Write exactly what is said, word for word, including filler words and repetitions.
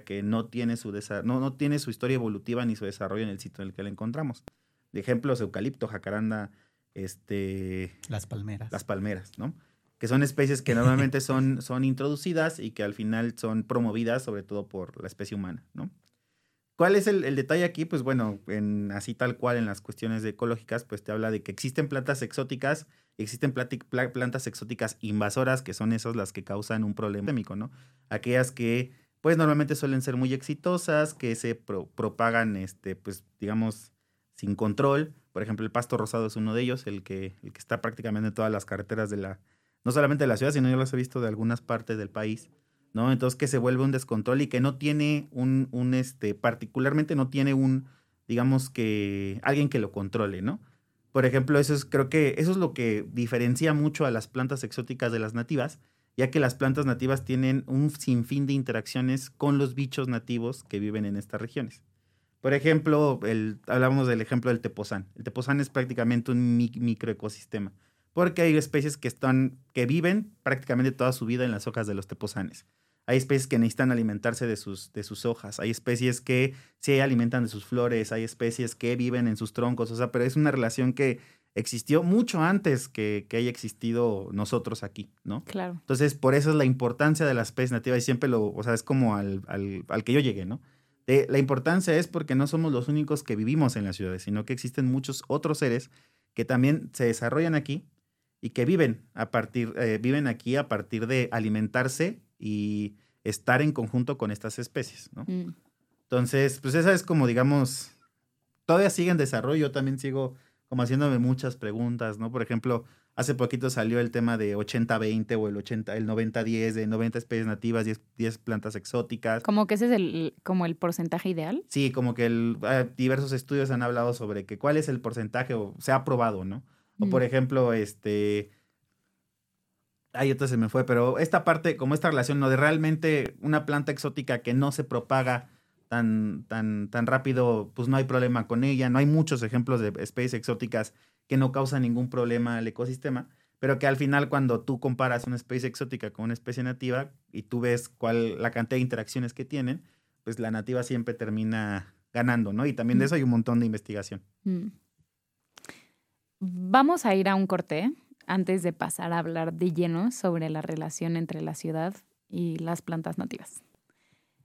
que no tiene su desa- no, no tiene su historia evolutiva ni su desarrollo en el sitio en el que la encontramos. De ejemplos, eucalipto, jacaranda, este, Las palmeras. las palmeras, ¿no? Que son especies que normalmente son, son introducidas y que al final son promovidas sobre todo por la especie humana, ¿no? ¿Cuál es el, el detalle aquí? Pues bueno, en, así tal cual en las cuestiones de ecológicas, pues te habla de que existen plantas exóticas, existen plati- pla- plantas exóticas invasoras, que son esas las que causan un problema endémico, ¿no? Aquellas que, pues normalmente suelen ser muy exitosas, que se pro- propagan, este, pues digamos, sin control. Por ejemplo, el pasto rosado es uno de ellos, el que, el que está prácticamente en todas las carreteras de la, no solamente de la ciudad, sino yo los he visto de algunas partes del país, ¿no? Entonces que se vuelve un descontrol y que no tiene un, un este, particularmente no tiene un, digamos que, alguien que lo controle, ¿no? Por ejemplo, eso es, creo que eso es lo que diferencia mucho a las plantas exóticas de las nativas, ya que las plantas nativas tienen un sinfín de interacciones con los bichos nativos que viven en estas regiones. Por ejemplo, el, hablamos del ejemplo del tepozán. El tepozán es prácticamente un mi- microecosistema, porque hay especies que están, que viven prácticamente toda su vida en las hojas de los tepozanes. Hay especies que necesitan alimentarse de sus, de sus hojas, hay especies que se alimentan de sus flores, hay especies que viven en sus troncos, o sea, pero es una relación que existió mucho antes que, que haya existido nosotros aquí, ¿no? Claro. Entonces, por eso es la importancia de las especies nativas y siempre lo, o sea, es como al, al, al que yo llegué, ¿no? De, la importancia es porque no somos los únicos que vivimos en las ciudades, sino que existen muchos otros seres que también se desarrollan aquí y que viven a partir, eh, viven aquí a partir de alimentarse y estar en conjunto con estas especies, ¿no? Mm. Entonces, pues esa es como, digamos, todavía sigue en desarrollo, yo también sigo como haciéndome muchas preguntas, ¿no? Por ejemplo, hace poquito salió el tema de ochenta veinte o el ochenta, el noventa diez, de noventa especies nativas, diez, diez plantas exóticas. Como que ese es el, como el porcentaje ideal. Sí, como que el, eh, diversos estudios han hablado sobre que cuál es el porcentaje o se ha probado, ¿no? O por Mm. ejemplo, este, ay, otra se me fue, pero esta parte, como esta relación, ¿no? De realmente una planta exótica que no se propaga tan, tan, tan rápido, pues no hay problema con ella. No hay muchos ejemplos de especies exóticas que no causan ningún problema al ecosistema, pero que al final cuando tú comparas una especie exótica con una especie nativa y tú ves cuál la cantidad de interacciones que tienen, pues la nativa siempre termina ganando, ¿no? Y también de Mm. eso hay un montón de investigación. Mm. Vamos a ir a un corte antes de pasar a hablar de lleno sobre la relación entre la ciudad y las plantas nativas.